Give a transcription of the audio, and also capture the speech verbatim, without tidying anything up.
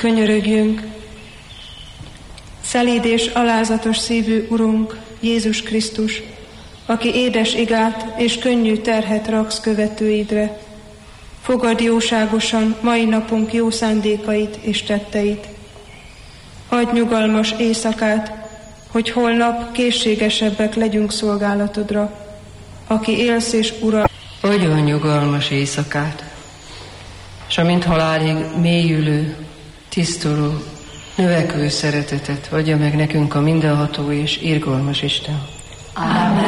könyörögjünk. Szelíd és alázatos szívű Urunk, Jézus Krisztus, aki édes igát és könnyű terhet raksz követőidre, fogadd jóságosan mai napunk jó szándékait és tetteit. Adj nyugalmas éjszakát, hogy holnap készségesebbek legyünk szolgálatodra, aki élsz és ural. Adjon nyugalmas éjszakát, s amint halálig mélyülő, tisztuló, növekvő szeretetet adja meg nekünk a mindenható és irgalmas Isten. Ámen.